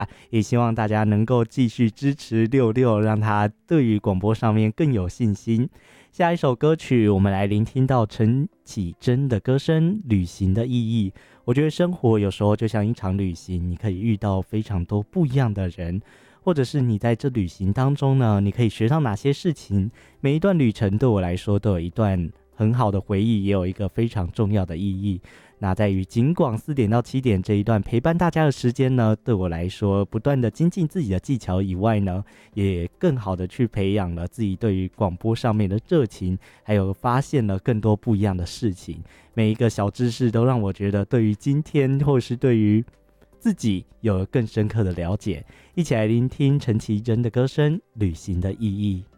也希望大家能够继续支持六六，让他对于广播上面更有信心。下一首歌曲，我们来聆听到陈绮贞的歌声《旅行的意义》。我觉得生活有时候就像一场旅行，你可以遇到非常多不一样的人，或者是你在这旅行当中呢，你可以学到哪些事情。每一段旅程对我来说都有一段很好的回忆，也有一个非常重要的意义。那在于警广4点到7点这一段陪伴大家的时间呢，对我来说不断的精进自己的技巧以外呢，也更好的去培养了自己对于广播上面的热情，还有发现了更多不一样的事情。每一个小知识都让我觉得对于今天或是对于自己有了更深刻的了解。一起来聆听陈绮贞的歌声《旅行的意义》。